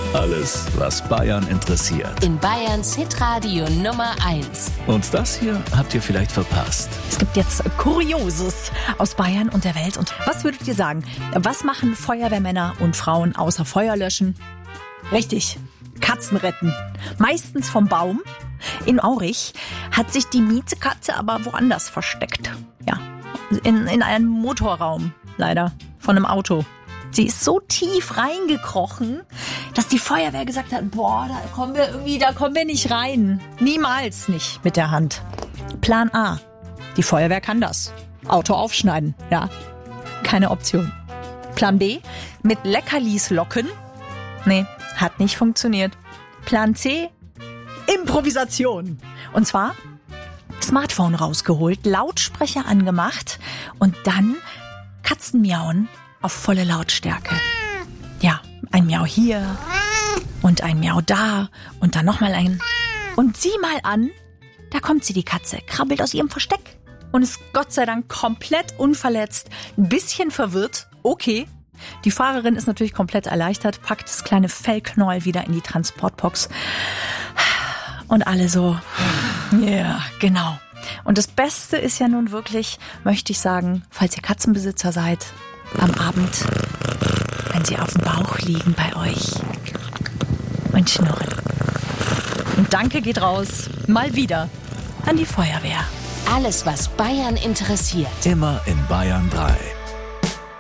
Alles, was Bayern interessiert. In Bayerns Hitradio Nummer 1. Und das hier habt ihr vielleicht verpasst. Es gibt jetzt Kurioses aus Bayern und der Welt. Und was würdet ihr sagen? Was machen Feuerwehrmänner und Frauen außer Feuer löschen? Richtig, Katzen retten. Meistens vom Baum. In Aurich hat sich die Miezekatze aber woanders versteckt. Ja, in einem Motorraum, leider, von einem Auto. Sie ist so tief reingekrochen, dass die Feuerwehr gesagt hat, boah, da kommen wir nicht rein. Niemals nicht mit der Hand. Plan A. Die Feuerwehr kann das. Auto aufschneiden, ja. Keine Option. Plan B. Mit Leckerlis locken. Nee, hat nicht funktioniert. Plan C. Improvisation. Und zwar Smartphone rausgeholt, Lautsprecher angemacht und dann Katzenmiauen auf volle Lautstärke. Ja, ein Miau hier und ein Miau da und dann nochmal ein. Und sieh mal an, da kommt sie, die Katze, krabbelt aus ihrem Versteck und ist Gott sei Dank komplett unverletzt, ein bisschen verwirrt, okay. Die Fahrerin ist natürlich komplett erleichtert, packt das kleine Fellknäuel wieder in die Transportbox und alle so, ja, genau. Und das Beste ist ja nun wirklich, möchte ich sagen, falls ihr Katzenbesitzer seid, am Abend, wenn sie auf dem Bauch liegen bei euch und schnurren. Und Danke geht raus, mal wieder, an die Feuerwehr. Alles, was Bayern interessiert. Immer in Bayern 3.